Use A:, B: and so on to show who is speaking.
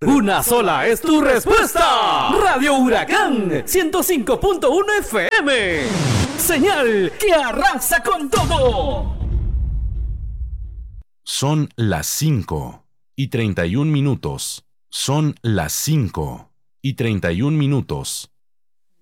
A: Una sola es tu respuesta. Radio Huracán 105.1 FM. Señal que arrasa con todo.
B: Son las 5:31. Son las 5:31.